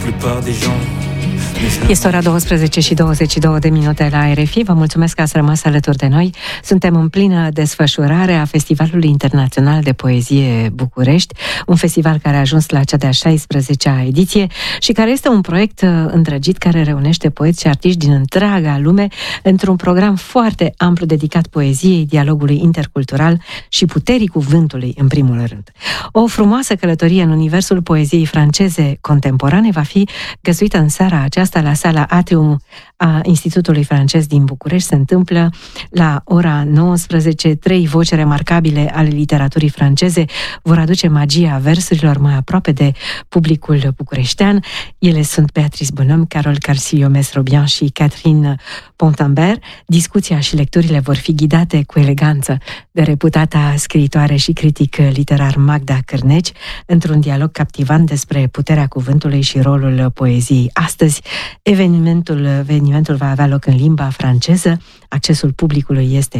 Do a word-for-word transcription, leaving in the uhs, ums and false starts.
plupart des gens. Este ora douăsprezece și douăzeci și două de minute la R F I. Vă mulțumesc că ați rămas alături de noi. Suntem în plină desfășurare a Festivalului Internațional de Poezie București, un festival care a ajuns la cea de-a șaisprezecea ediție și care este un proiect îndrăgit care reunește poeți și artiști din întreaga lume într-un program foarte amplu dedicat poeziei, dialogului intercultural și puterii cuvântului în primul rând. O frumoasă călătorie în universul poeziei franceze contemporane va fi găzduită în seara aceasta la sala Atrium a Institutului Francez din București. Se întâmplă la ora nouăsprezece. Trei voci remarcabile ale literaturii franceze vor aduce magia versurilor mai aproape de publicul bucureștean. Ele sunt Béatrice Bonhomme, Carole Carcillo-Mesrobian și Catherine Pontambert. Discuția și lecturile vor fi ghidate cu eleganță de reputata scriitoare și critic literar Magda Cârneci, într-un dialog captivant despre puterea cuvântului și rolul poeziei. Astăzi, evenimentul, evenimentul va avea loc în limba franceză. Accesul publicului este